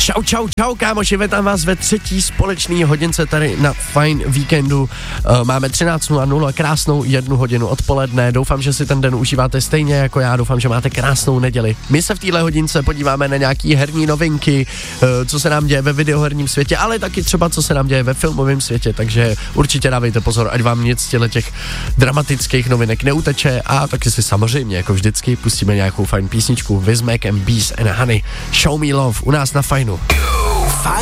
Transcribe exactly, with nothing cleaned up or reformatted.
Čau, čau, čau, kámoši, vítám vás ve třetí společný hodince tady na Fajn víkendu. Uh, máme třináct nula nula, krásnou jednu hodinu odpoledne. Doufám, že si ten den užíváte stejně jako já, doufám, že máte krásnou neděli. My se v téhle hodince podíváme na nějaký herní novinky, uh, co se nám děje ve videoherním světě, ale taky třeba co se nám děje ve filmovém světě, takže určitě dávejte pozor, ať vám nic z těch dramatických novinek neuteče a taky si samozřejmě, jako vždycky, pustíme nějakou fajn písničku With Mac and Bees and Honey. Show Me Love u nás na Fajnu.